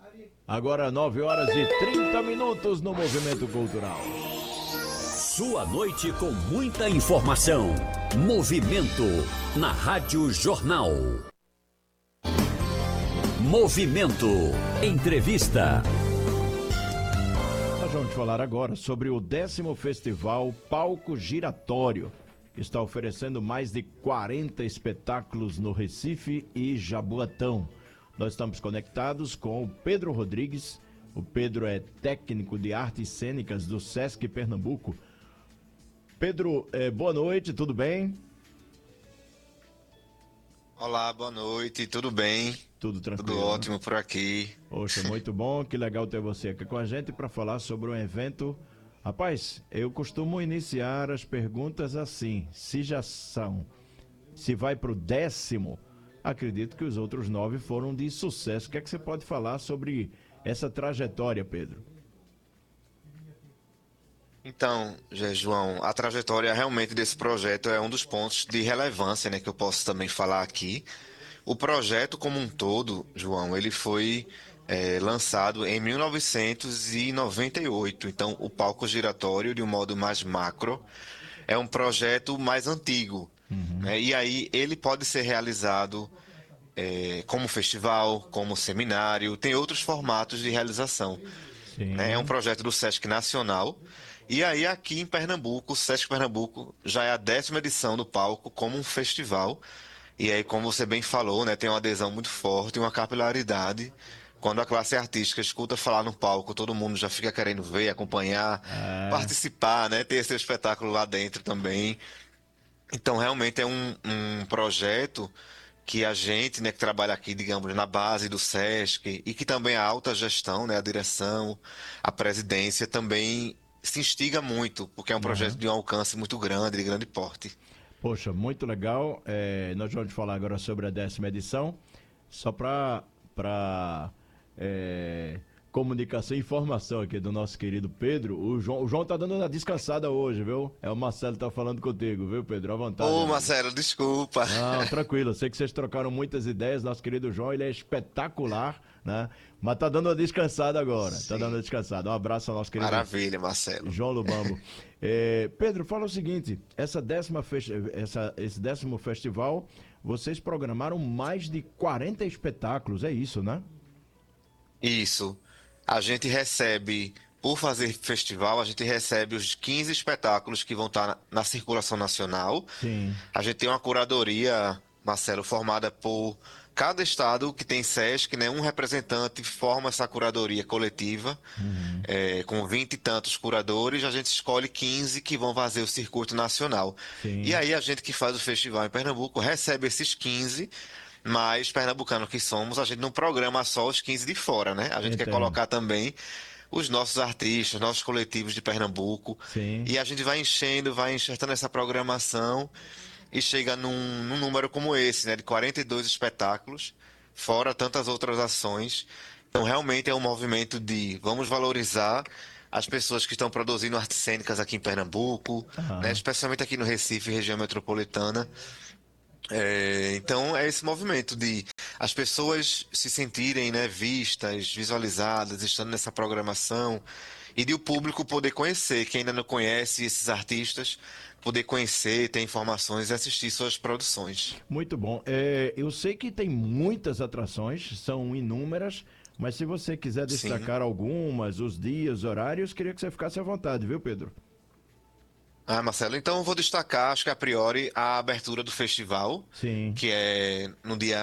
Agora 9 horas e 30 minutos no Movimento Cultural. Sua noite com muita informação. Movimento na Rádio Jornal. Movimento. Entrevista. Nós vamos falar agora sobre o 10º Festival Palco Giratório, que está oferecendo mais de 40 espetáculos no Recife e Jaboatão. Nós estamos conectados com o Pedro Rodrigues. O Pedro é técnico de artes cênicas do Sesc Pernambuco. Pedro, boa noite, tudo bem? Olá, boa noite, tudo bem? Tudo tranquilo. Tudo ótimo por aqui. Poxa, muito bom, que legal ter você aqui com a gente para falar sobre um evento. Rapaz, eu costumo iniciar as perguntas assim, se vai para o 10º, acredito que os outros 9 foram de sucesso. O que é que você pode falar sobre essa trajetória, Pedro? Então, João, a trajetória realmente desse projeto é um dos pontos de relevância, né, que eu posso também falar aqui. O projeto como um todo, João, ele foi lançado em 1998. Então, o palco giratório, de um modo mais macro, é um projeto mais antigo. Né? E aí ele pode ser realizado como festival, como seminário, tem outros formatos de realização. Sim. Né? É um projeto do Sesc Nacional. E aí aqui em Pernambuco, o Sesc Pernambuco já é a 10ª edição do palco como um festival. E aí, como você bem falou, né, tem uma adesão muito forte, uma capilaridade. Quando a classe artística escuta falar no palco, todo mundo já fica querendo ver, acompanhar, participar, né, ter seu espetáculo lá dentro também. Então, realmente é um projeto que a gente, né, que trabalha aqui, digamos, na base do Sesc, e que também a alta gestão, né, a direção, a presidência também se instiga muito, porque é um projeto de um alcance muito grande, de grande porte. Poxa, muito legal. Nós vamos falar agora sobre a 10ª edição. Só para comunicação e informação aqui do nosso querido Pedro, o João tá dando uma descansada hoje, viu? O Marcelo tá falando contigo, viu, Pedro? À vontade. Ô, amigo. Marcelo, desculpa. Não, tranquilo. Eu sei que vocês trocaram muitas ideias. Nosso querido João, ele é espetacular, né? Mas tá dando uma descansada agora. Sim. Tá dando uma descansada. Um abraço ao nosso querido Maravilha, Marcelo. João Lubambo. Pedro, fala o seguinte, esse 10º festival, vocês programaram mais de 40 espetáculos, é isso, né? Isso. A gente recebe, por fazer festival, a gente recebe os 15 espetáculos que vão estar na circulação nacional. Sim. A gente tem uma curadoria, Marcelo, formada por cada estado que tem Sesc, né? Um representante forma essa curadoria coletiva, com 20 e tantos curadores. A gente escolhe 15 que vão fazer o circuito nacional. Sim. E aí a gente que faz o festival em Pernambuco recebe esses 15, mas pernambucano que somos, a gente não programa só os 15 de fora, né? A gente quer Entendo. colocar também os nossos artistas, nossos coletivos de Pernambuco. Sim. E a gente vai enchendo, vai enxertando essa programação e chega num número como esse, né? De 42 espetáculos, fora tantas outras ações. Então, realmente é um movimento de vamos valorizar as pessoas que estão produzindo artes cênicas aqui em Pernambuco, né? Especialmente aqui no Recife, região metropolitana. Então é esse movimento de as pessoas se sentirem, né, vistas, visualizadas, estando nessa programação, e de o público poder conhecer, quem ainda não conhece esses artistas, poder conhecer, ter informações e assistir suas produções. Muito bom. Eu sei que tem muitas atrações, são inúmeras, mas se você quiser destacar algumas, os dias, horários, queria que você ficasse à vontade, viu, Pedro? Marcelo, então eu vou destacar, acho que a priori, a abertura do festival, Sim. que é no dia